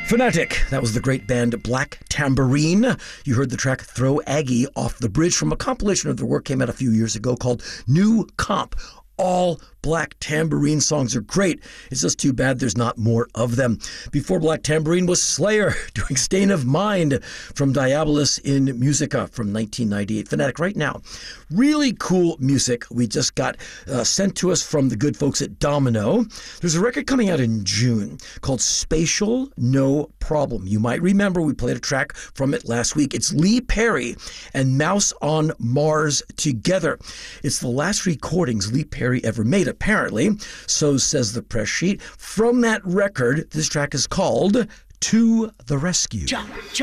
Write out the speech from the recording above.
Fanatic, that was the great band Black Tambourine. You heard the track Throw Aggie Off the Bridge from a compilation of their work came out a few years ago called New Comp. All Black Tambourine songs are great. It's just too bad there's not more of them. Before Black Tambourine was Slayer doing Stain of Mind from Diabolus in Musica from 1998. Fanatic right now. Really cool music we just got sent to us from the good folks at Domino. There's a record coming out in June called Spatial No Problem. You might remember we played a track from it last week. It's Lee Perry and Mouse on Mars together. It's the last recordings Lee Perry ever made, apparently. So says the press sheet. From that record, this track is called To the Rescue.